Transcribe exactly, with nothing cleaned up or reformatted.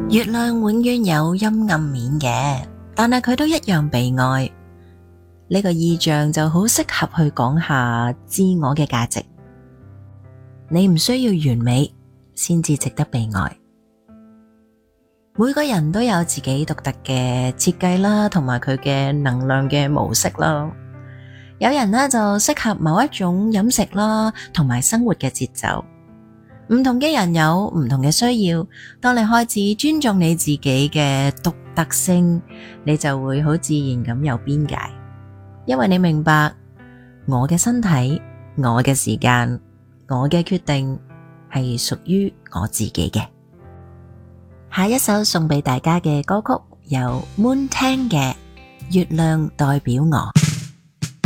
月亮永遠有陰暗面嘅，但係佢都一樣被愛。呢個意象就好適合去講下自我嘅價值。你唔需要完美先至值得被愛。每個人都有自己獨特嘅設計啦，同埋佢嘅能量嘅模式啦。有人呢就適合某一種飲食啦，同埋生活嘅節奏。唔同嘅人有唔同嘅需要。當你開始尊重你自己嘅獨特性，你就會好自然咁有邊界。因為你明白，我嘅身體、我嘅時間、我嘅決定係屬於我自己嘅。下一首送俾大家嘅歌曲有 Moon Tang 嘅《月亮代表我》。